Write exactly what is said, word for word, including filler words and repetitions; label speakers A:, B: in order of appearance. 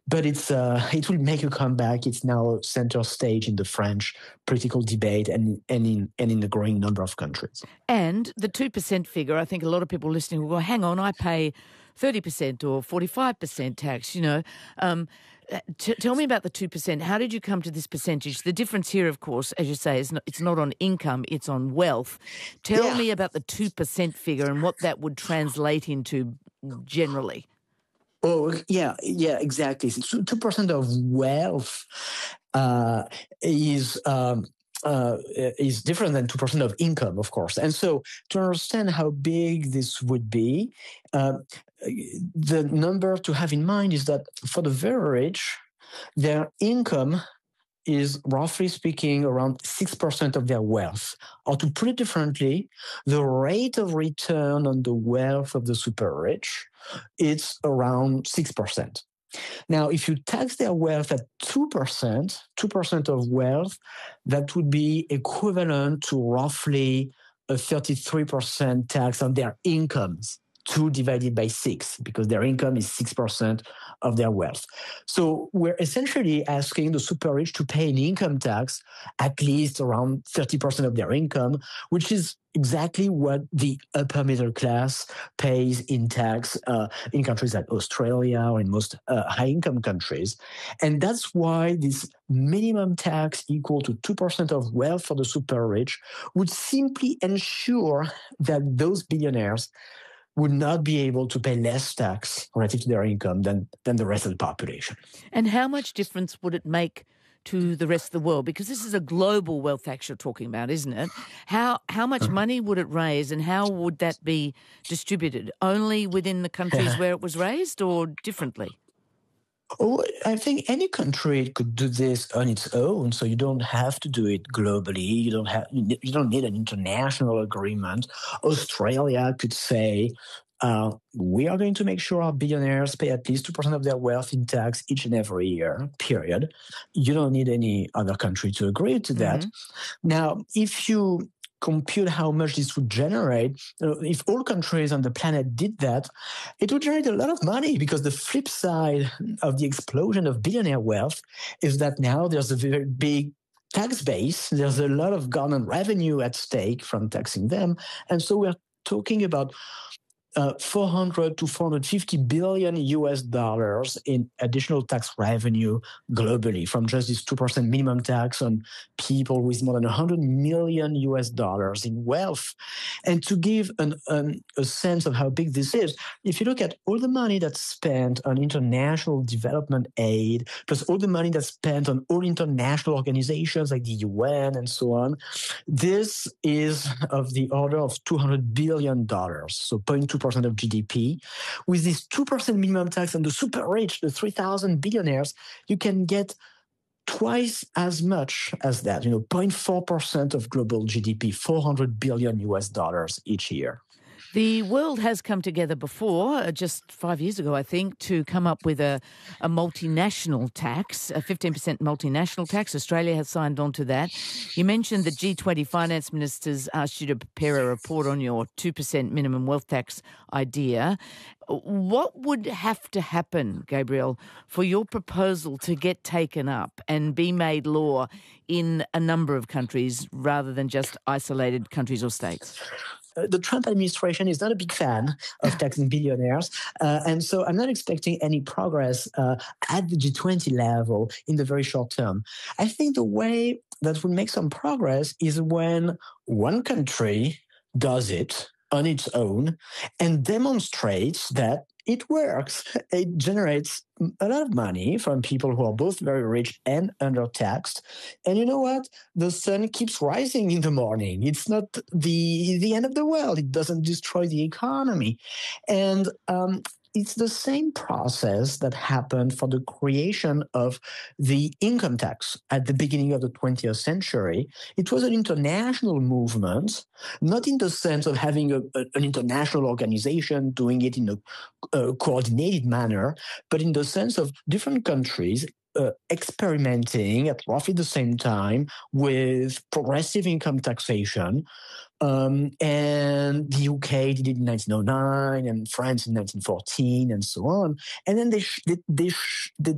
A: but it's uh, it will make a comeback. It's now center stage in the French political debate and, and, in, and in a growing number of countries.
B: And the two percent figure, I think a lot of people listening will go, hang on, I pay thirty percent or forty-five percent tax, you know. Um, t- tell me about the two percent. How did you come to this percentage? The difference here, of course, as you say, is not, it's not on income, it's on wealth. Tell
A: Yeah.
B: me about the two percent figure and what that would translate into generally.
A: Oh, yeah, yeah, exactly. So two percent of wealth uh, is um, uh, is different than two percent of income, of course. And so to understand how big this would be, uh, the number to have in mind is that for the very rich, their income is, roughly speaking, around six percent of their wealth. Or to put it differently, the rate of return on the wealth of the super rich, it's around six percent. Now, if you tax their wealth at two percent, two percent of wealth, that would be equivalent to roughly a thirty-three percent tax on their incomes. two divided by six, because their income is six percent of their wealth. So we're essentially asking the super rich to pay an income tax at least around thirty percent of their income, which is exactly what the upper middle class pays in tax uh, in countries like Australia or in most uh, high-income countries. And that's why this minimum tax equal to two percent of wealth for the super rich would simply ensure that those billionaires would not be able to pay less tax relative to their income than, than the rest of the population.
B: And how much difference would it make to the rest of the world? Because this is a global wealth tax you're talking about, isn't it? How how much money would it raise and how would that be distributed? Only within the countries where it was raised or differently?
A: Oh, I think any country could do this on its own, so you don't have to do it globally. You don't have, you don't need an international agreement. Australia could say, uh, we are going to make sure our billionaires pay at least two percent of their wealth in tax each and every year, period. You don't need any other country to agree to that. Mm-hmm. Now, if you compute how much this would generate, you know, if all countries on the planet did that, it would generate a lot of money, because the flip side of the explosion of billionaire wealth is that now there's a very big tax base. There's a lot of government revenue at stake from taxing them. And so we're talking about Uh, four hundred to four hundred fifty billion U S dollars in additional tax revenue globally from just this two percent minimum tax on people with more than one hundred million U S dollars in wealth. And to give an, an, a sense of how big this is, if you look at all the money that's spent on international development aid, plus all the money that's spent on all international organizations like the U N and so on, this is of the order of two hundred billion dollars, so zero point two percent of G D P. With this two percent minimum tax on the super rich, the three thousand billionaires, you can get twice as much as that, you know, zero point four percent of global G D P, four hundred billion U S dollars each year.
B: The world has come together before, uh, just five years ago, I think, to come up with a, a multinational tax, a fifteen percent multinational tax. Australia has signed on to that. You mentioned the G twenty finance ministers asked you to prepare a report on your two percent minimum wealth tax idea. What would have to happen, Gabriel, for your proposal to get taken up and be made law in a number of countries rather than just isolated countries or states?
A: The Trump administration is not a big fan of taxing billionaires. Uh, and so I'm not expecting any progress uh, at the G twenty level in the very short term. I think the way that would make some progress is when one country does it on its own and demonstrates that it works. It generates a lot of money from people who are both very rich and undertaxed. And you know what? The sun keeps rising in the morning. It's not the, the end of the world. It doesn't destroy the economy. And um, it's the same process that happened for the creation of the income tax at the beginning of the twentieth century. It was an international movement, not in the sense of having a, a, an international organization doing it in a, a coordinated manner, but in the sense of different countries Uh, experimenting at roughly the same time with progressive income taxation. Um, and the U K did it in nineteen oh nine and France in nineteen fourteen and so on. And then they, sh- they, they, sh- they